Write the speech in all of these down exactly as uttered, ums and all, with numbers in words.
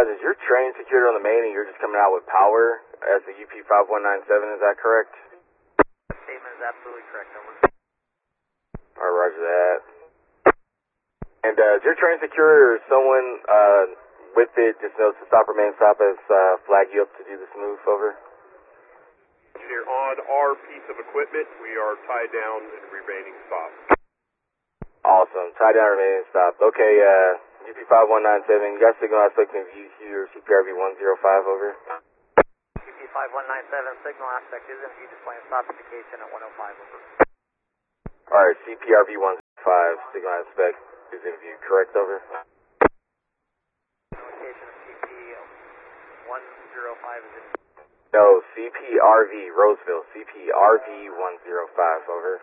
Is your train secured on the main and you're just coming out with power as the U P five one nine seven, is that correct? That statement is absolutely correct, over. Alright, roger that. And uh, is your train secured or is someone uh, with it just knows to stop or main stop has uh, flagged you up to do this move, over? Engineer, on our piece of equipment, we are tied down and remaining stop. Awesome, tied down remaining stop. Okay, uh, U P five one nine seven, you got signal aspect in view here, C P R V one zero five, over. U P five one nine seven, signal aspect is in view, displaying stop indication at one oh five, over. Alright, C P R V one zero five, signal aspect is in view, correct, over? Location of C P one zero five is in view. No, C P R V, Roseville, C P R V one zero five, over.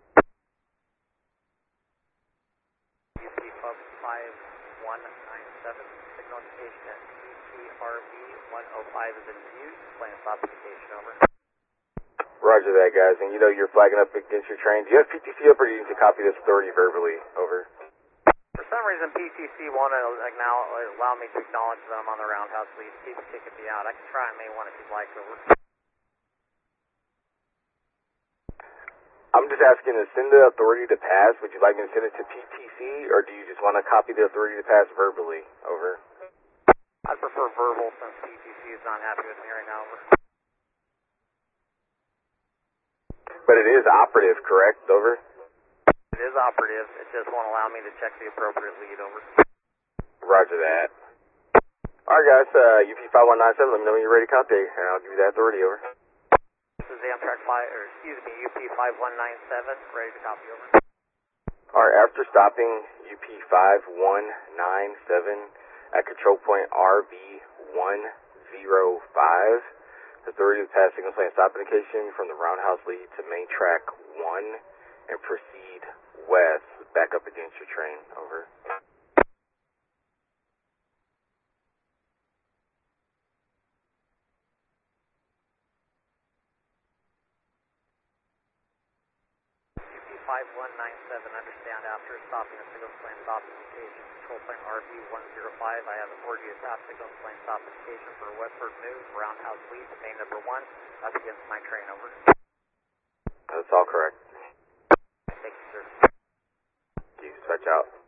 U P five one nine seven, signal indication at C P R V one oh five is in view, displaying stop indication, over. Roger that, guys, and you know you're flagging up against your train. Do you have P T C up or do you need to copy this authority verbally, over? For some reason, P T C wanted to like, now allow me to acknowledge that I'm on the roundhouse lead. Keep kicking me out. I can try and may one if you'd like, over. I'm just asking to send the authority to pass. Would you like me to send it to P T C or do you just want to copy the authority to pass verbally, over? I'd prefer verbal since P T C is not happy with me right now, over. But it is operative, correct, over? It is operative. It just won't allow me to check the appropriate lead, over. Roger that. Alright, guys, uh, U P five one nine seven, let me know when you're ready to copy, and I'll give you that authority, over. This is Amtrak five, or excuse me, U P five one nine seven, ready to copy, over. Alright, after stopping U P five one nine seven at control point R V one zero five, authority to pass signal sign stop indication from the roundhouse lead to main track one and proceed west back up against your train, over. U P five one nine seven, understand after stopping a signal sign stop indication, control point R V one zero five, I have authority to pass signal sign stop indication for westward move, roundhouse lead to main number one, up against my train, over. That's all correct. Thank you, sir. You dispatch out.